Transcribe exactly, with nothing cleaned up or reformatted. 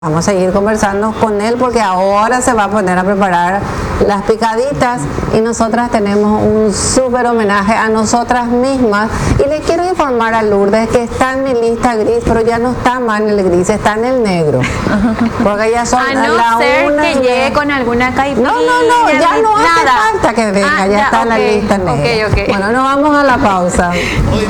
Vamos a seguir conversando con él porque ahora se va a poner a preparar las picaditas y nosotras tenemos un súper homenaje a nosotras mismas. Y le quiero informar a Lourdes que está en mi lista gris, pero ya no está más en el gris, está en el negro. Porque ya son a no la ser una que y llegue me... con alguna caipiriña. No, no, no, ya no hace nada. falta que venga, Ah, ya, ya, está en la ok, lista negra. ok, ok. Bueno, nos vamos a la pausa.